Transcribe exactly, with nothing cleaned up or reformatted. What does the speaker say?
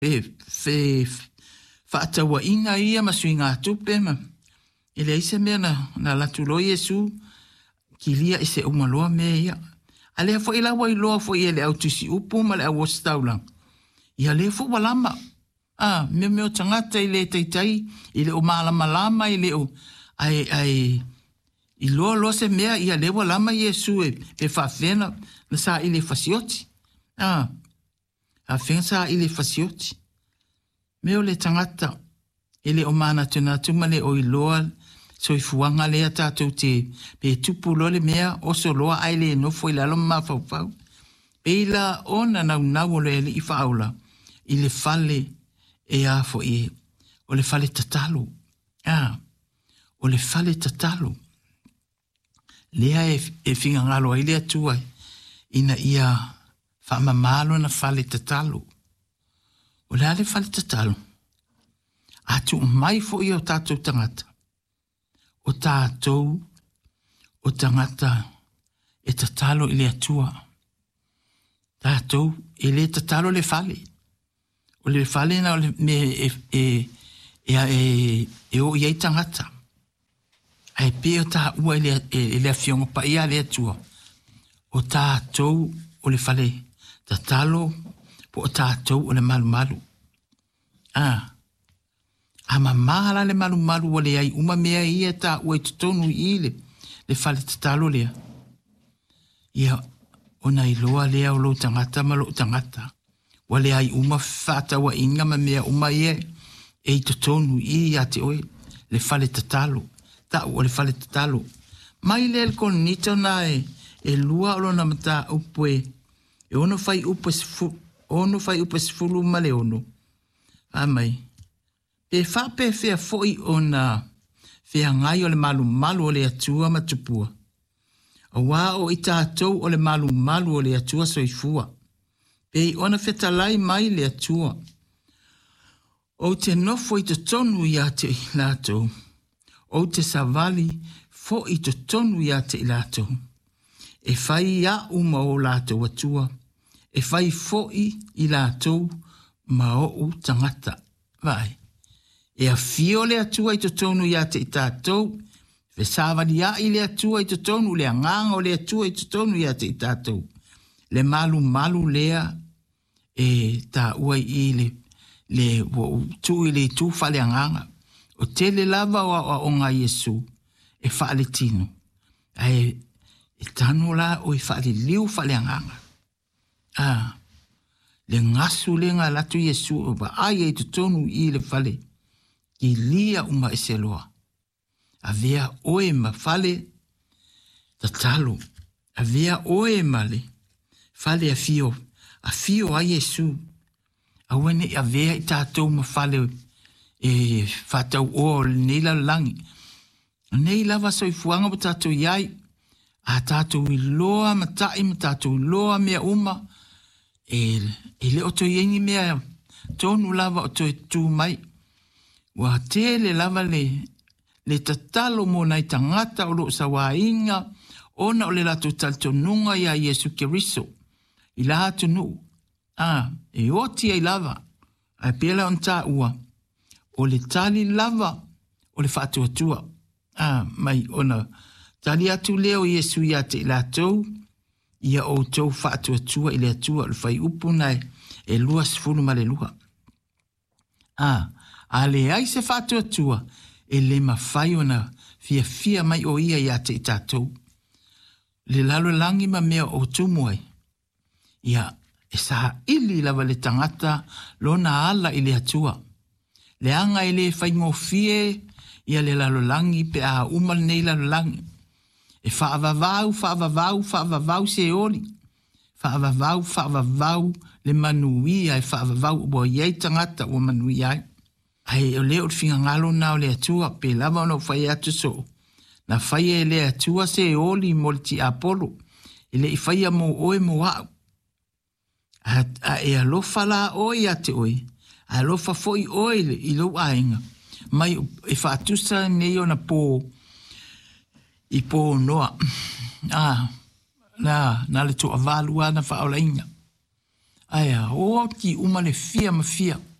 e fe whaatawa inga ia masui ngā tupe ma. E le ise mea na, na latulo Yesu ki lia i se umaloa mea ia. A lea fo ila wai loa fo ia le au tusi upu ma le au ostaulang. Ia lea fo walama. Ah, me meo tangata i le taitai, i le o malama lama i le o ai, ai, i loa loa se mea ia le walama Yesu e pe whawhena na sa i le fasioti. Ah, a whenga sa i le fasioti. Meo le tangata, i le o mana tuna tumale o i loa so i fuanga lea tātou te pe tupu lo le mea oso loa ai le nofo i lalo mawhauwhau. Pe ila ona nau nau o le li i whaula i le fale e a fo i o le fale tatalo. Ah, o le fale tatalo. Lea e, e finga ngalo ai lea tuai ina ia whaama malo na fale tatalo. O lea le fale tatalo. Atu mai fo i o tātou tangata. O tātou, o tangata, e tatalo i le atua. Tātou, e le tatalo le fale. O le fale na o le me e, e, e, e, e o iei tangata. Ai pe o tā ua i le, e, le afiongo pa ia le atua. O tātou, o le fale tatalo, po o tātou o le malu malu. Ah, ama mahala le malu malu wale ai uma mea ia ta ua i tutonu i le le fale tatalo lea. Ia ona i loa lea o lo tangata ma lo tangata. Wale ai uma fata wa inga ma mea uma ia e i tutonu i ate oe le fale tatalo. Ta ua le fale tatalo. Mai le el kon nito na e e lua o lo na mata upo e e ono fai upo sifu ono fai upo sifulu ma le ono. Amai. E whape fea foi o na fea ngai o le malu malu o le atua matupua. A wā o i tātou o le malu malu o le atua soifua. Pei ona fetalai mai le atua. O te nofo i te tonu i ate i lātou. O te savali fo i te tonu i ate i lātou. E whai ia uma o lātou atua. E whai fo i i lātou ma o u tangata. Vai. E a fio le atua i te tonu i ate i tātou. Ve savali ia i le atua i te tonu, le anganga o le atua i te tonu i ate i tātou. Le malu malu lea e tā uai i le, le tu i le tu fale anganga. O tele lava o a onga Yesu e fale tino. Ai e tanu la o i fale liu fale anganga. Ah, le ngasu le nga latu Yesu o ba ai e te tonu i le fale. Ki lia uma e se loa. A vea oe ma fale tatalo. A vea oe ma le fale a fio. A fio a Yesu. A wene a vea i tātou ma fale e whatau o neila langi. Neila waso i fuanga pa tātou iai. A tātou i loa ma tai ma tātou i loa mea uma. E, e le oto yengi mea tonu lava oto e tū mai. Wa tele lava le, le tatalo mo nai tangata o lo sa wa inga, ona o le lato taltonunga ia Yesu Keriso. I la hatu nu. Ah, e oti ai lava. Ai pela on ta ua. O le tali lava, o le fatu atua. Ah, mai ona. Tali atu leo Yesu ia te ilatou, ia o tau fatu atua i le atua, le fai upu nai, e lua sifunu ma le lua. Ah, a le ai se fatu atua, e le mawhai ona fia fia mai o ia ia te tātou. Le lalo langi ma mea o tumuai. Ia, e saha ili lava le tangata lona ala i le atua. Le anga i le whai ngofie, ia le lalo langi pe a umal nei lalo langi. E whaavavau, whaavavau, whaavavau se oli. Whaavavau, whaavavau le manui ai whaavavau ua iei tangata ua manui ai. Ai o leo finga ngalo na o le atua pe lava ono whai atu so. Na whai e le atua se oli molti Apollo. E le i whai a mo oe mo au. A, a e alofa la oe ate oe. A alofa foi oe le i lo ainga. Mai e whaatusa nei o na pō. I pō noa. Ah, na, na le to avalua na whaola inga. Aia, o ki uma le fia ma fia.